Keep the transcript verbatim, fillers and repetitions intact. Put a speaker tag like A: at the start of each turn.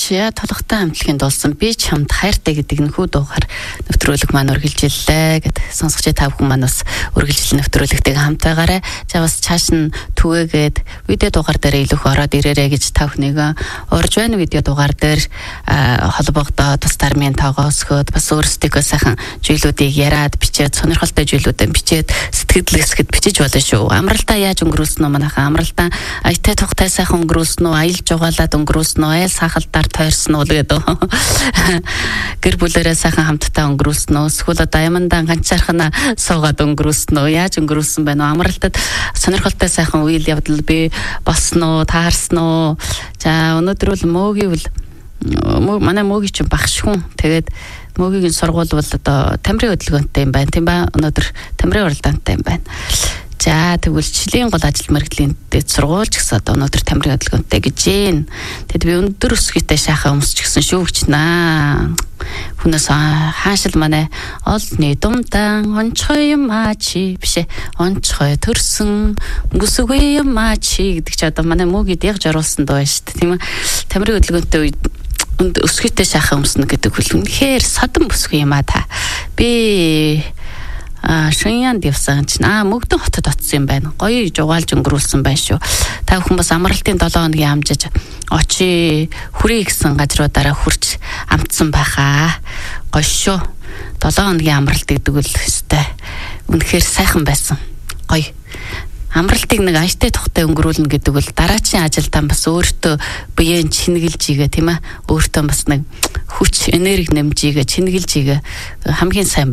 A: яа толготой хамтлагийн дуулсан би чамд хайртай гэдэг нөхөө дуугаар нэвтрүүлэг маань үргэлжиллээ гэд сонсогч та бүхэн маань бас үргэлжлэл нэвтрүүлэгтэйг хамт байгаарай. За бас цааш нь түгээгээд видео дугаар дээр илүү их ороод ирээрэй гэж та бүхнийг урьж байна. Видео дугаар дээр холбогдоод бас дармын тоогоосгоод бас өөрсдөө сайхан зүйлүүдийг яриад бичээд сонирхолтой зүйлүүдэн бичээд сэтгэл хэсгэд бичиж болно шүү. Амралтаа яаж өнгөрүүлсэн нь манайхаа амралтаа аятай тухтай сайхан өнгөрүүлсэн үү, аялж жугаалаад өнгөрүүлсэн үү, айл сахалдаар тойрсон уу гэдэг. Гэр бүлээрээ сайхан хамтдаа өнгөрүүлсэн үү, эсвэл одоо ямандаа ганцаархнаа суугаад өнгөрүүлсэн үү, яаж өнгөрүүлсэн байна уу? Амралтад сонирхолтой сайхан үйл явдал би болсон уу, таарсан уу? За өнөөдөр бол мөөгийн үл манай мөөгийн чинь багш хүн. Тэгээд мөөгийн сургууль бол одоо тамирын хөдөлгөөнтэй юм байна. Тийм ба өнөөдөр тамирын уралдаантай юм байна. За тэгвэл Чилийн гол ажил мэргэжлийн дэд сургуульч гэсэн одоо өнөөдөр тамирын хөдөлгөөнтэй гэж байна. Тэгэд би өндөр өсгийтэй шахаа өмсч гисэн шүү гэж наа. Хүнээс хаашил манай олны думдан онцгой юм аачи бишээ онцгой төрсөн өнгөсгүй юм аачи гэдэг чи одоо манай мөөгид яг жаруулсан дуу шүү дээ. Тийм ээ. Тамирын хөдөлгөөнтэй үед өсгийтэй шахаа өмснө гэдэг хөл үнэхээр содон бүсгүй юм а та. Би а шинянд явсан чинь а мөгдөн хотод очсон юм байна. Гоё жугаалж өнгөрүүлсэн байна шүү. Та бүхэн бас амралтын долоо хоногийн амжиж очи хүрээ гэсэн газруудаараа хурч амтсан байхаа. Гоё шүү. долоо хоногийн амралт гэдэг үл өстэй. Үнэхээр сайхан байсан. Гоё. Амралтыг нэг ажтай тухтай өнгөрүүлнэ гэдэг бол дараачийн ажилтан бас өөртөө биеийн чингэлж игээ тийм ээ. Өөртөө бас нэг хүч энерги нэмж игээ чингэлж игээ хамгийн сайн